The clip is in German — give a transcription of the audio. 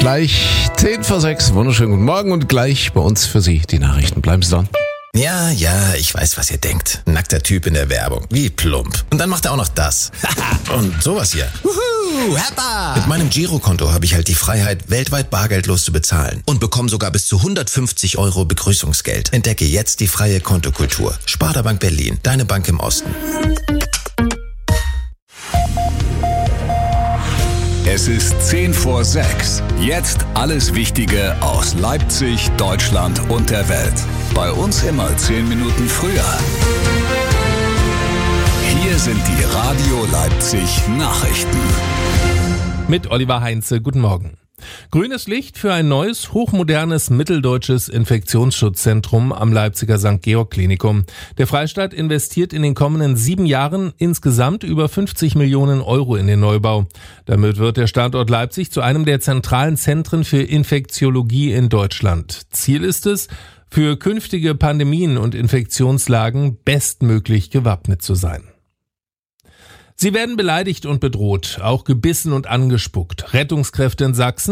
Gleich 5:10, wunderschönen guten Morgen und gleich bei uns für Sie die Nachrichten. Bleiben Sie dran. Ja, ich weiß, was ihr denkt. Nackter Typ in der Werbung. Wie plump. Und dann macht er auch noch das. Und sowas hier. Wuhu, Heppa! Mit meinem Girokonto habe ich halt die Freiheit, weltweit bargeldlos zu bezahlen. Und bekomme sogar bis zu 150 € Begrüßungsgeld. Entdecke jetzt die freie Kontokultur. Sparda Bank Berlin. Deine Bank im Osten. Es ist 5:10. Jetzt alles Wichtige aus Leipzig, Deutschland und der Welt. Bei uns immer 10 Minuten früher. Hier sind die Radio Leipzig Nachrichten. Mit Oliver Heinze, guten Morgen. Grünes Licht für ein neues, hochmodernes mitteldeutsches Infektionsschutzzentrum am Leipziger St. Georg Klinikum. Der Freistaat investiert in den kommenden 7 Jahren insgesamt über 50 Millionen € in den Neubau. Damit wird der Standort Leipzig zu einem der zentralen Zentren für Infektiologie in Deutschland. Ziel ist es, für künftige Pandemien und Infektionslagen bestmöglich gewappnet zu sein. Sie werden beleidigt und bedroht, auch gebissen und angespuckt. Rettungskräfte in Sachsen